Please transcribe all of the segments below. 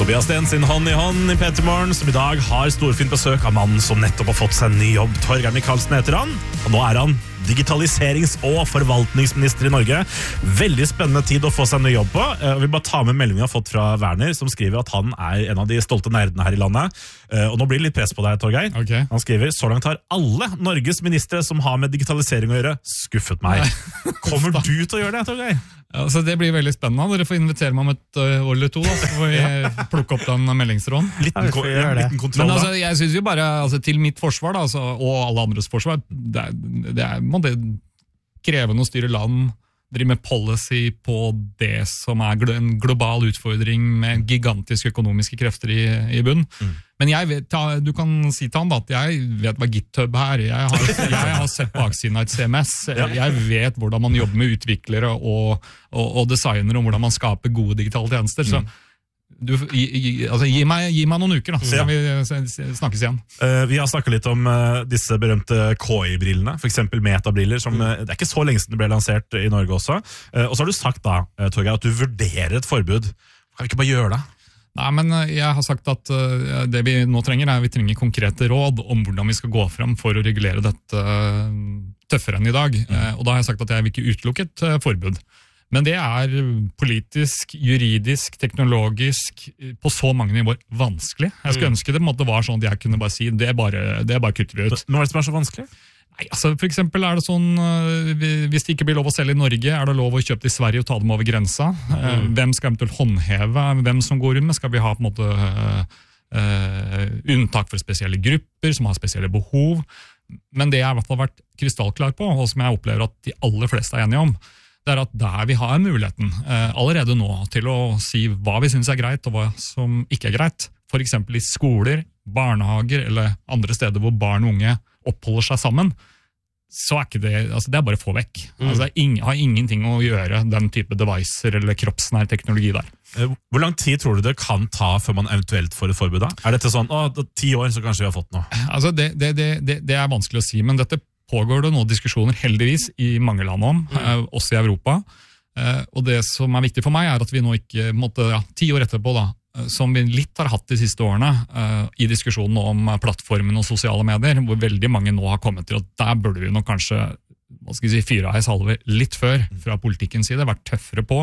Tobias Sten sin Hånd i hånd i P3 Morgen, som i dag har storfint besøk av mannen som nettopp har fått seg en ny jobb. Torgeir Micaelsen heter han, og nå er han digitaliserings- og forvaltningsminister i Norge. Veldig spennende tid å få seg en ny jobb på. Jeg vil bare ta med meldingen jeg har fått fra Werner, som skriver at han er en av de stolte nerdene her i landet. Og nå blir det litt press på deg, Torgeir. Okay. Han skriver, så langt har alle Norges ministre som har med digitalisering å gjøre, skuffet meg. Kommer du til å gjøre det, Torgeir? Ja, så det blir veldig spennende. Dere får invitere meg om et år eller to, så får vi plukke opp den meldingsråden. Liten kontroll, men altså, jeg synes jo bare, til mitt forsvar da, og alle andres forsvar, det må det krevende å styre land, drive med policy på det som er en global utfordring med gigantiske økonomiske krefter i bunn. Men jeg vet, du kan si til han da, at jeg vet hva GitHub er. Jeg har sett baksiden av et CMS. Jeg vet hvordan man jobber med utviklere og designere, og hvordan man skaper gode digitale tjenester. Så gi meg noen uker, da, så kan vi snakkes igjen. Vi har snakket litt om disse berømte KI-brillene, for eksempel metabriller, som det er ikke så lenge siden det ble lansert i Norge også. Og så har du sagt da, Torgeir, at du vurderer et forbud. Kan vi ikke bare gjøre det? Nei, men jeg har sagt at det vi nå trenger er vi trenger konkrete råd om hvordan vi skal gå frem for å regulere dette tøffere enn i dag. Og da har jeg sagt at jeg vil ikke utelukke et forbud. Men det er politisk, juridisk, teknologisk, på så mange nivåer vanskelig. Jeg skulle ønske det måtte være sånn at jeg kunne bare si, det er bare kutter vi ut. Nå er det som er så vanskelig? Nei, for eksempel er det sånn, hvis det ikke blir lov å selge i Norge, er det lov å kjøpe det i Sverige og ta dem over grensa. Hvem skal eventuelt håndheve, hvem som går rundt med? Skal vi ha på en måte unntak for spesielle grupper som har spesielle behov? Men det jeg i hvert fall har vært krystallklar på, og som jeg opplever at de aller fleste er enige om, det er at der vi har muligheten allerede nå til å si hva vi synes er greit og hva som ikke er greit, for eksempel i skoler, barnehager eller andre steder hvor barn og unge oppholder seg sammen, så er ikke det, det er bare å få vekk. Det har ingenting å gjøre den type devicer eller kroppsnær teknologi der. Hvor lang tid tror du det kan ta før man eventuelt får et forbud da? Er dette sånn, 10 år så kanskje vi har fått noe? Det er vanskelig å si, men dette pågår det nå diskusjoner heldigvis i mange land om, også i Europa. Og det som er viktig for meg er at vi nå ikke, 10 år etterpå da, som vi litt har hatt de siste årene i diskusjonen om plattformen og sosiale medier, hvor veldig mange nå har kommet til at der burde vi nok kanskje fyre av i salve litt før fra politikkens side, vært tøffere på.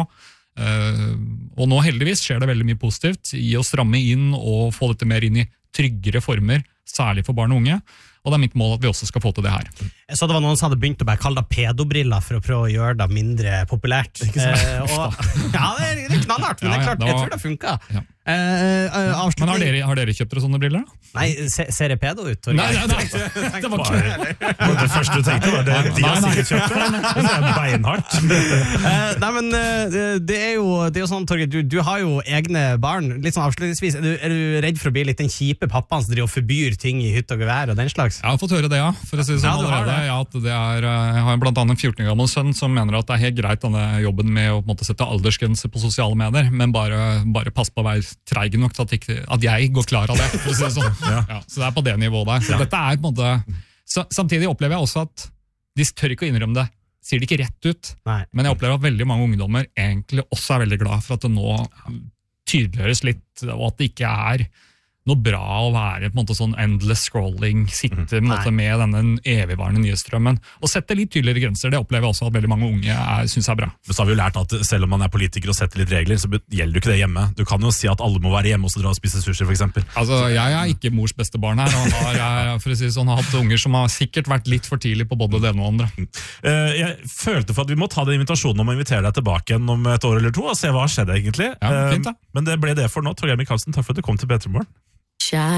Og nå heldigvis skjer det veldig mye positivt i å stramme inn og få dette mer inn i tryggere former, særlig for barn og unge. Og det er mitt mål at vi også skal få til det her. Jeg så det var noen som hadde begynt å bare kalle det pedobriller for å prøve å gjøre det mindre populært. Ja, det er knallhardt, men det er klart, jeg tror det funker. Ja. Men har dere kjøpt dere sånne briller? Nei, ser jeg pedo ut? Nei, det var ikke det første du tenkte var det de har sikkert kjøpt det er beinhardt. Nei, men det er jo sånn, Torgeir, du har jo egne barn. Litt sånn avslutningsvis, er du redd for å bli litt den kjipe pappaen som driver og forbyr ting i hytt og gevær og den slags? Jeg har fått høre det, ja. For å si det sånn allerede. Jeg har blant annet en 14 gammel sønn som mener at det er helt greit denne jobben med å på en måte sette aldersgrenser på sosiale medier, men bare pass på å være treig nok til at jeg går klar av det, for å si det sånn. Ja, så det er på det nivået der. Så dette er på en måte... Samtidig opplever jeg også at de tør ikke å innrømme det. Sier det ikke rett ut. Nei. Men jeg opplever at veldig mange ungdommer egentlig også er veldig glad for at det nå tydeliggjøres litt, og at det ikke er noe bra å være på en måte sånn endless scrolling, sitte på en måte med denne evigvarende nyhetsstrømmen, og sette litt tydeligere grenser. Det opplever jeg også at veldig mange unge synes er bra. Men så har vi jo lært at selv om man er politiker og setter litt regler, så gjelder jo ikke det hjemme. Du kan jo si at alle må være hjemme og dra og spise sushi, for eksempel. Jeg er ikke mors beste barn her, og for å si sånn, har hatt unger som har sikkert vært litt for tidlig på både det ene og andre. Jeg følte for at vi må ta den invitasjonen om å invitere deg tilbake igjen om et år eller to, og se hva skjedde egentlig. Ja, fint da. Men det ble det for nå. Torgeir Micaelsen, takk for at du kom til P3 Morgen.